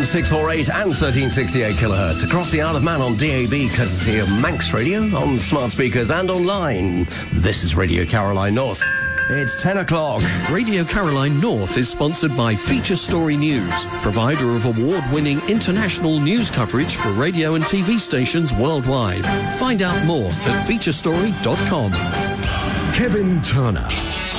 648 and 1368 kilohertz across the Isle of Man on DAB, courtesy of Manx Radio, on smart speakers and online. This is Radio Caroline North. It's 10 o'clock. Radio Caroline North is sponsored by Feature Story News, provider of award-winning international news coverage for radio and TV stations worldwide. Find out more at featurestory.com. Kevin Turner